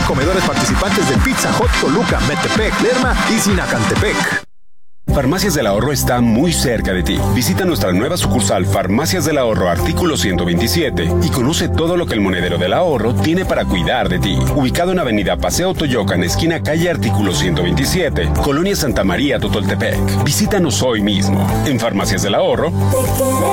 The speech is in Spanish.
comedores participantes de Pizza Hut Toluca, Metepec, Lerma y Sinacantepec. Farmacias del Ahorro está muy cerca de ti. Visita nuestra nueva sucursal Farmacias del Ahorro Artículo 127 y conoce todo lo que el Monedero del Ahorro tiene para cuidar de ti. Ubicado en Avenida Paseo Toyocan, esquina calle Artículo 127, Colonia Santa María, Totoltepec. Visítanos hoy mismo. En Farmacias del Ahorro